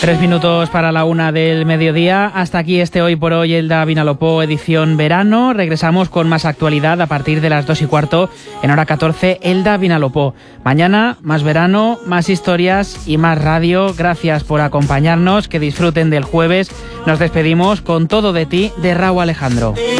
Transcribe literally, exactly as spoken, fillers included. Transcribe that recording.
Tres minutos para la una del mediodía. Hasta aquí este Hoy por Hoy, Elda Vinalopó, edición verano. Regresamos con más actualidad a partir de las dos y cuarto, en hora catorce, Elda Vinalopó. Mañana, más verano, más historias y más radio. Gracias por acompañarnos, que disfruten del jueves. Nos despedimos con Todo de ti, de Raúl Alejandro.